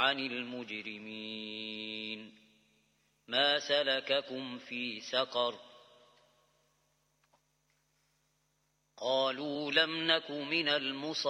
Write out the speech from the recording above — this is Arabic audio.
عن المجرمين ما سلككم في سقر قالوا لم نك من المصلين